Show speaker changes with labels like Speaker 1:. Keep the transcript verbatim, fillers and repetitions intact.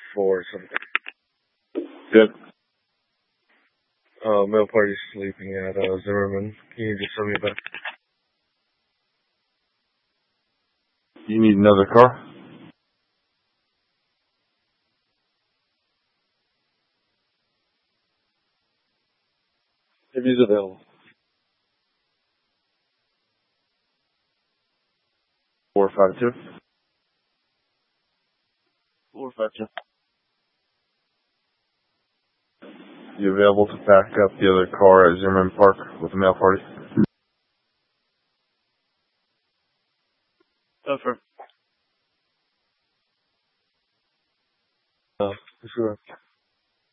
Speaker 1: four or something.
Speaker 2: Good.
Speaker 1: Uh, mail party sleeping at uh, Zimmerman. Can you just send me back?
Speaker 2: You need another car?
Speaker 1: If he's available.
Speaker 2: Four five two.
Speaker 1: Four five two.
Speaker 2: You available to back up the other car at Zimmerman Park with the mail party?
Speaker 1: Over. Uh, sure.